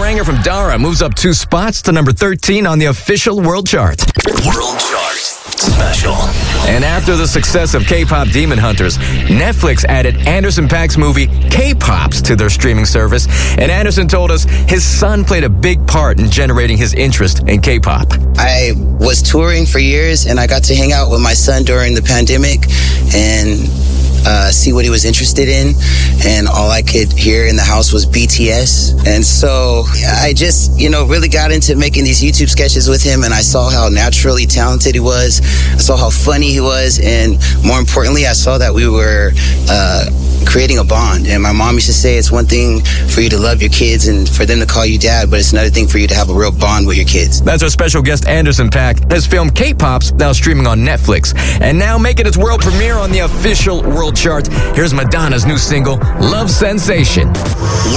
Banger from Dara moves up 2 spots to number 13 on the official world chart. World Chart Special. And after the success of K-pop Demon Hunters, Netflix added Anderson .Paak's movie K-Pops to their streaming service. And Anderson told us his son played a big part in generating his interest in K-pop. I was touring for years, and I got to hang out with my son during the pandemic and see what he was interested in, and all I could hear in the house was BTS. And so I just, really got into making these YouTube sketches with him, and I saw how naturally talented he was. I saw how funny he was, and more importantly, I saw that we were creating a bond. And my mom used to say it's one thing for you to love your kids and for them to call you dad, but it's another thing for you to have a real bond with your kids. That's our special guest, Anderson .Paak. His film K-Pops, now streaming on Netflix, and now making its world premiere on the official world chart. Here's Madonna's new single, Love Sensation.